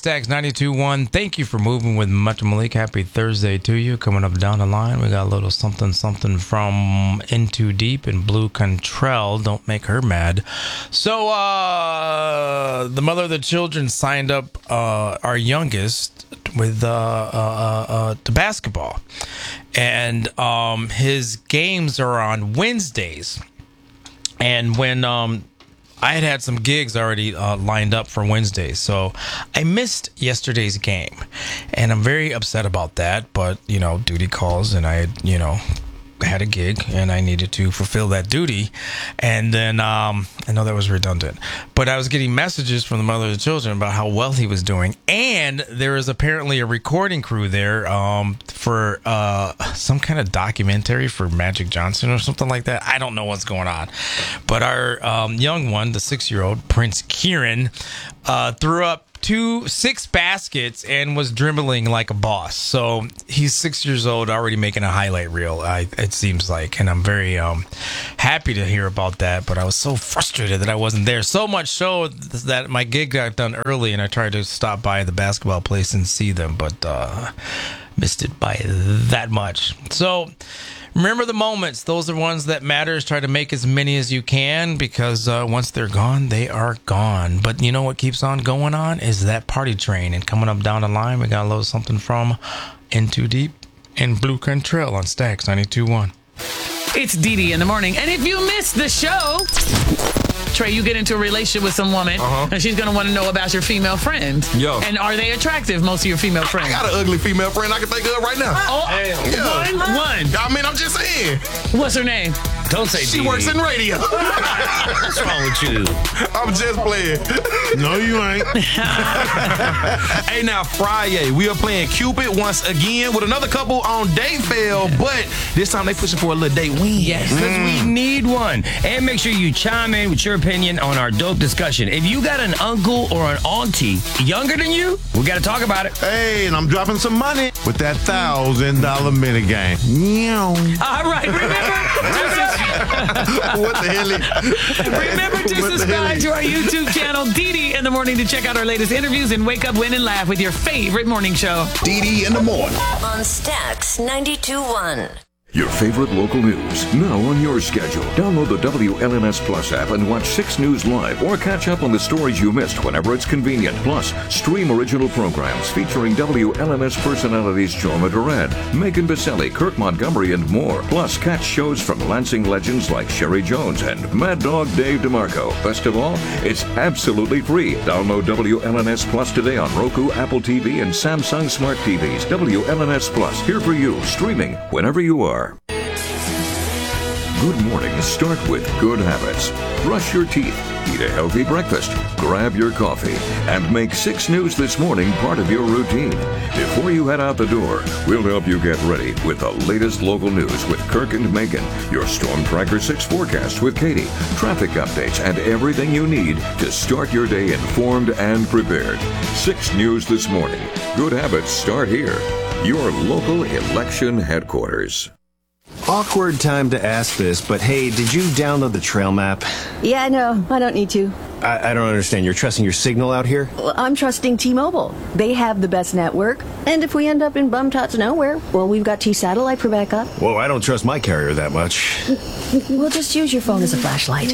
Stax 92.1. Thank you for moving with Much Malik. Happy Thursday to you. Coming up down the line, we got a little something from In Too Deep and Blue Cantrell. Don't make her mad. So, the mother of the children signed up our youngest with to basketball. And his games are on Wednesdays. And when I had some gigs already lined up for Wednesday, so I missed yesterday's game, and I'm very upset about that. But duty calls, and I had a gig, and I needed to fulfill that duty. And then I know that was redundant, but I was getting messages from the mother of the children about how well he was doing, and there is apparently a recording crew there for some kind of documentary for Magic Johnson or something like that. I don't know what's going on, but our young one, the 6-year-old Prince Kieran, threw up 6 baskets and was dribbling like a boss. So he's 6 years old, already making a highlight reel, it seems like, and I'm very happy to hear about that. But I was so frustrated that I wasn't there, so much so that my gig got done early, and I tried to stop by the basketball place and see them, but missed it by that much. So remember the moments. Those are ones that matters. Try to make as many as you can, because once they're gone, they are gone. But you know what keeps on going on is that party train. And coming up down the line, we got a little something from In Too Deep and Blue Cantrell on Stax 92.1. It's Dee in the morning. And if you missed the show, Trey, you get into a relationship with some woman, and she's going to want to know about your female friend. Yo. And are they attractive, most of your female friends? I got an ugly female friend I can think of right now. One. I mean, I'm just saying. What's her name? Don't say She Dee. works in radio. What's wrong with you? I'm just playing. No, you ain't. Hey, now, Friday, we are playing Cupid once again with another couple on Dayville, but this time they pushing for a little date win. Yes, because we need one. And make sure you chime in with your opinion on our dope discussion. If you got an uncle or an auntie younger than you, we got to talk about it. Hey, and I'm dropping some money with that $1,000 minute game. Meow. All right, What the hell? remember to subscribe to our YouTube channel, Dee in the morning, to check out our latest interviews and wake up, win, and laugh with your favorite morning show. Dee in the morning. On Stax 92.1. Your favorite local news, now on your schedule. Download the WLNS Plus app and watch 6 News live, or catch up on the stories you missed whenever it's convenient. Plus, stream original programs featuring WLNS personalities Jorma Durant, Megan Baselli, Kirk Montgomery, and more. Plus, catch shows from Lansing legends like Sherry Jones and Mad Dog Dave DeMarco. Best of all, it's absolutely free. Download WLNS Plus today on Roku, Apple TV, and Samsung Smart TVs. WLNS Plus, here for you, streaming whenever you are. Good mornings start with good habits. Brush your teeth, eat a healthy breakfast, grab your coffee, and make 6 News this morning part of your routine. Before you head out the door, we'll help you get ready with the latest local news with Kirk and Megan, your Storm Tracker 6 forecast with Katie, traffic updates, and everything you need to start your day informed and prepared. 6 News this morning. Good habits start here. Your local election headquarters. Awkward time to ask this, but hey, did you download the trail map? Yeah, no, I don't need to. I don't understand. You're trusting your signal out here? Well, I'm trusting T-Mobile. They have the best network. And if we end up in bum-tots nowhere, well, we've got T-Satellite for backup. Whoa, I don't trust my carrier that much. We'll just use your phone as a flashlight.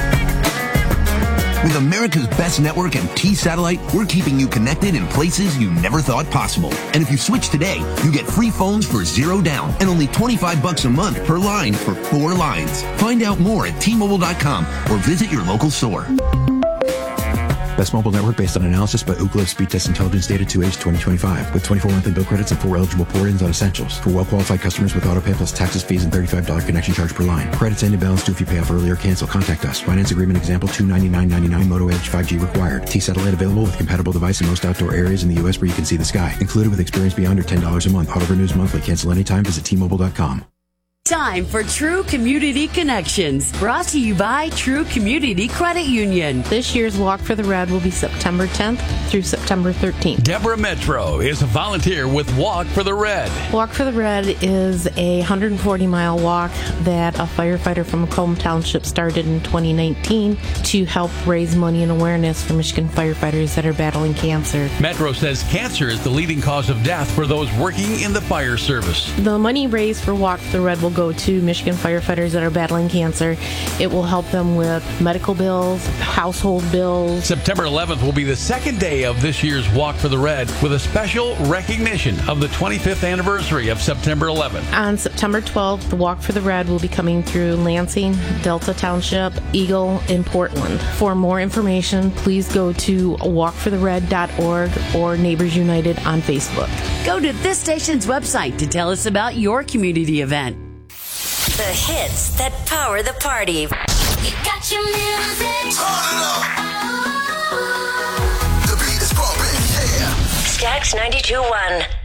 With America's best network and T-Satellite, we're keeping you connected in places you never thought possible. And if you switch today, you get free phones for $0 down and only $25 a month per line for 4 lines. Find out more at T-Mobile.com or visit your local store. Best mobile network based on analysis by Ookla Speed Test Intelligence Data 2H 2025 with 24 monthly bill credits and 4 eligible port-ins on Essentials. For well-qualified customers with autopay plus taxes, fees, and $35 connection charge per line. Credits end and balance due if you pay off early or cancel. Contact us. Finance agreement example $299.99 Moto Edge 5G required. T-Satellite available with compatible device in most outdoor areas in the U.S. where you can see the sky. Included with experience beyond or $10 a month. Auto renews monthly. Cancel anytime. Visit T-Mobile.com. Time for True Community Connections, brought to you by True Community Credit Union. This year's Walk for the Red will be September 10th through September 13th. Deborah Metro is a volunteer with Walk for the Red. Walk for the Red is a 140-mile walk that a firefighter from Macomb Township started in 2019 to help raise money and awareness for Michigan firefighters that are battling cancer. Metro says cancer is the leading cause of death for those working in the fire service. The money raised for Walk for the Red will go to Michigan firefighters that are battling cancer. It will help them with medical bills, household bills. September 11th will be the second day of this year's Walk for the Red with a special recognition of the 25th anniversary of September 11th. On September 12th, the Walk for the Red will be coming through Lansing, Delta Township, Eagle, and Portland. For more information, please go to walkforthered.org or Neighbors United on Facebook. Go to this station's website to tell us about your community event. The hits that power the party. You got your music. Turn it up. The beat is pumping, yeah. Stax 92.1.